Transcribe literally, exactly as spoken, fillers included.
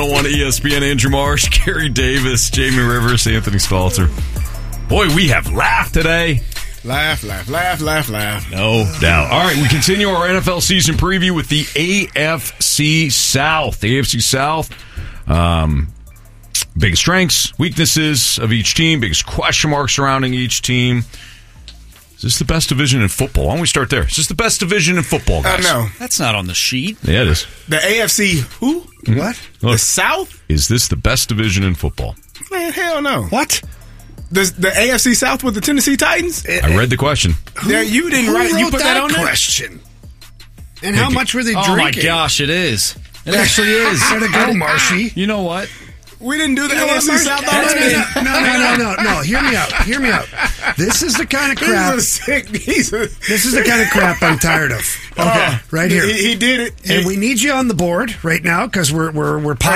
on E S P N, Andrew Marsh, Gary Davis, Jamie Rivers, Anthony Stalter. Boy, we have laughed today. Laugh, laugh, laugh, laugh, laugh. No doubt. All right, we continue our N F L season preview with the A F C South. The A F C South, um, biggest strengths, weaknesses of each team, biggest question marks surrounding each team. Is this the best division in football? Why don't we start there? Is this the best division in football, guys? Uh, no. That's not on the sheet. Yeah, it is. The A F C, who? Mm-hmm. What? Look, the South? Is this the best division in football? Man, hell no. What? The, the A F C South with the Tennessee Titans? I read the question. There, you didn't Who write. You wrote put that, that on there? question? And how much were they Oh, drinking? my gosh, it is. It actually is. There to go, Marshy. You know what? We didn't do the You know A F C what, South Marshy? already. No, no, no, no, no, no. Hear me out. Hear me out. This is the kind of crap. He's a sick. He's a, This is the kind of crap I'm tired of. Okay, right here. He, he did it. And we need you on the board right now because we're we're we're.